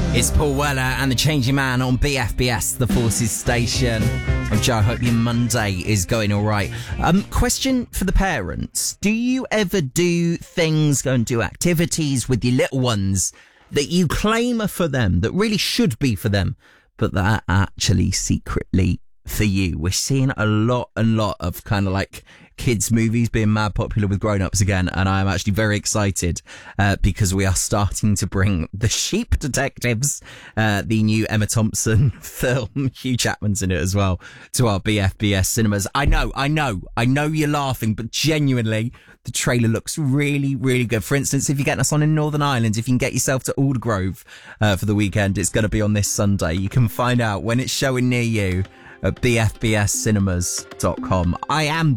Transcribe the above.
It's Paul Weller and the Changing Man on BFBS, the Forces station. I'm Joe. I hope your Monday is going all right. Question for the parents. Do you ever do things, go and do activities with your little ones that you claim are for them, that really should be for them, but that are actually secretly for you? We're seeing a lot of kind of like kids movies being mad popular with grown-ups again, and I am actually very excited because we are starting to bring The Sheep Detectives, the new Emma Thompson film, Hugh Jackman's in it as well, to our BFBS cinemas. I know you're laughing, but genuinely the trailer looks really good. For instance, if you're getting us on in Northern Ireland, if you can get yourself to Aldergrove for the weekend, it's going to be on this Sunday. You can find out when it's showing near you at bfbscinemas.com. I am